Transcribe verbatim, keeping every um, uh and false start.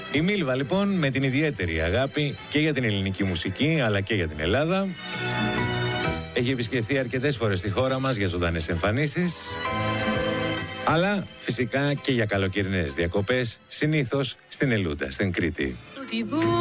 Η Μίλβα λοιπόν με την ιδιαίτερη αγάπη και για την ελληνική μουσική αλλά και για την Ελλάδα έχει επισκεφθεί αρκετές φορές στη χώρα μας για ζωντανές εμφανίσεις, αλλά φυσικά και για καλοκαιρινές διακοπές, συνήθως στην Ελούντα, στην Κρήτη.